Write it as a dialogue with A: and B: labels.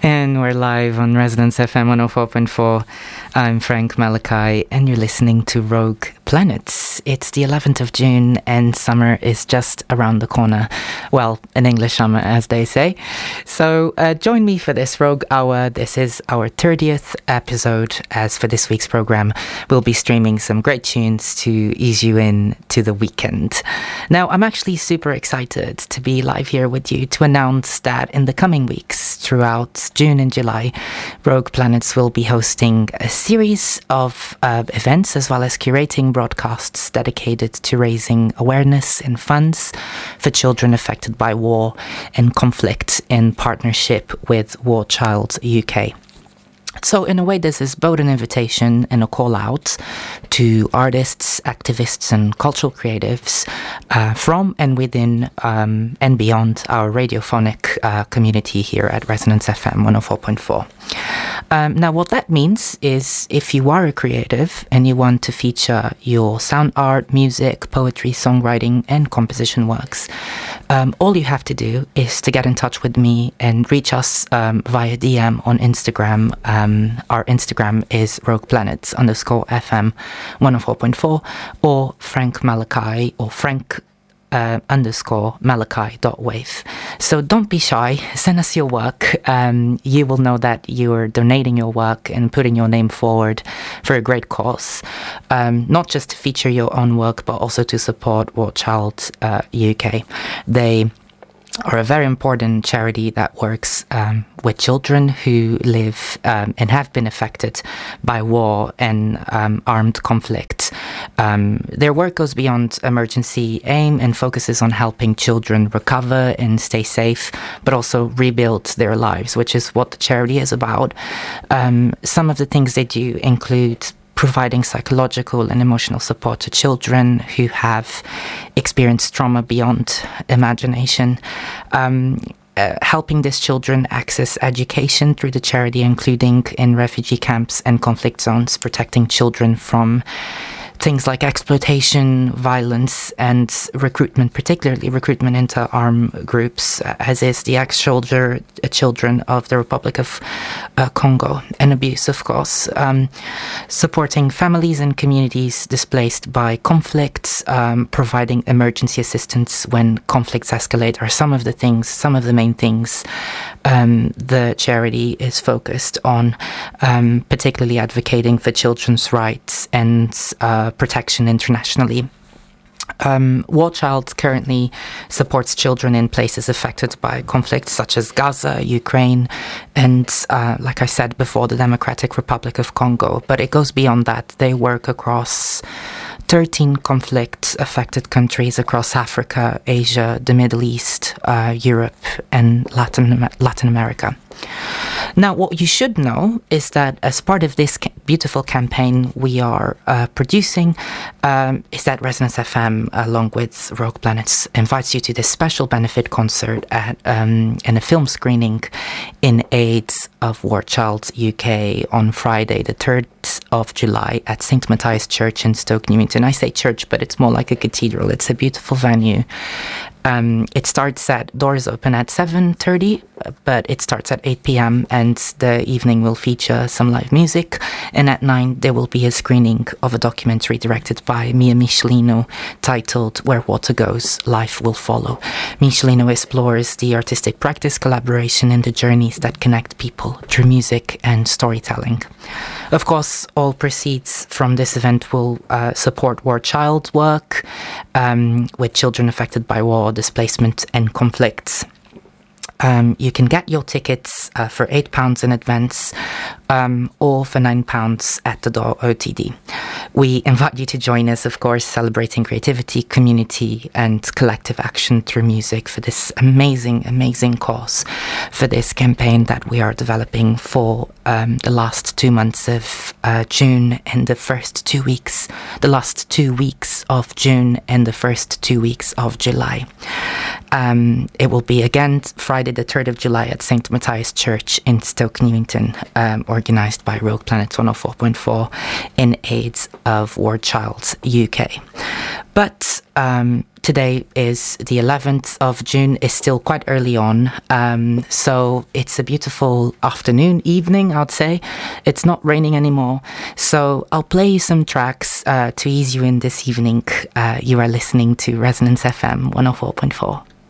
A: And we're live on Resonance FM 104.4. I'm Frank Malachi, and you're listening to Rogue Planets. It's the 11th of June, and summer is just around the corner. Well, an English summer, as they say. So join me for this Rogue Hour. This is our 30th episode. As for this week's program, we'll be streaming some great tunes to ease you in to the weekend. Now, I'm actually super excited to be live here with you to announce that in the coming weeks, throughout June and July, Rogue Planets will be hosting a series of events as well as curating broadcasts dedicated to raising awareness and funds for children affected by war and conflict in partnership with War Child UK. So in a way, this is both an invitation and a call out to artists, activists and cultural creatives from and within and beyond our radiophonic community here at Resonance FM 104.4. Now, what that means is if you are a creative and you want to feature your sound art, music, poetry, songwriting and composition works, all you have to do is to get in touch with me and reach us via DM on Instagram. Our Instagram is rogueplanets_FM 104.4 or Frank Malachi or Frank _Malachi.wave. So don't be shy, send us your work. You will know that you're donating your work and putting your name forward for a great cause, not just to feature your own work but also to support War Child UK. They are a very important charity that works with children who live and have been affected by war and armed conflict. Their work goes beyond emergency aim and focuses on helping children recover and stay safe, but also rebuild their lives, which is what the charity is about. Some of the things they do include providing psychological and emotional support to children who have experienced trauma beyond imagination, helping these children access education through the charity, including in refugee camps and conflict zones, protecting children from things like exploitation, violence, and recruitment, particularly recruitment into armed groups, as is the children of the Republic of Congo, and abuse, of course. Supporting families and communities displaced by conflicts, providing emergency assistance when conflicts escalate are some of the main things the charity is focused on, particularly advocating for children's rights and protection internationally. War Child currently supports children in places affected by conflicts such as Gaza, Ukraine, and, like I said before, the Democratic Republic of Congo. But it goes beyond that. They work across 13 conflict-affected countries across Africa, Asia, the Middle East, Europe, and Latin America. Now, what you should know is that as part of this beautiful campaign we are producing, is that Resonance FM, along with Rogue Planets, invites you to this special benefit concert at and a film screening in aid of War Child UK on Friday, the 3rd of July at St. Matthias Church in Stoke Newington. I say church, but it's more like a cathedral. It's a beautiful venue. It starts doors open at 7:30, but it starts at 8 p.m. and the evening will feature some live music. And at 9, there will be a screening of a documentary directed by Mia Michelino titled Where Water Goes, Life Will Follow. Michelino explores the artistic practice, collaboration, and the journeys that connect people through music and storytelling. Of course, all proceeds from this event will support War Child work with children affected by war, displacement and conflicts. You can get your tickets for £8 in advance or for £9 at the door OTD. We invite you to join us, of course, celebrating creativity, community and collective action through music for this amazing, amazing cause, for this campaign that we are developing for the last 2 months of June and the last 2 weeks of June and the first 2 weeks of July. It will be again Friday the 3rd of July at St. Matthias Church in Stoke Newington, organised by Rogue Planets 104.4 in aid of War Child UK. But today is the 11th of June. It's still quite early on. So it's a beautiful afternoon, evening, I'd say. It's not raining anymore. So I'll play you some tracks to ease you in this evening. You are listening to Resonance FM 104.4.